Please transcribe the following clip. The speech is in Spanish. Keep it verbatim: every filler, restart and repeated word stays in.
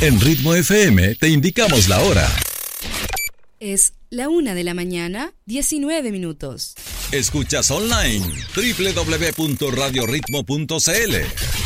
En Ritmo F M te indicamos la hora. Es la una de la mañana, diecinueve minutos. Escuchas online doble u doble u doble u punto radio ritmo punto c l.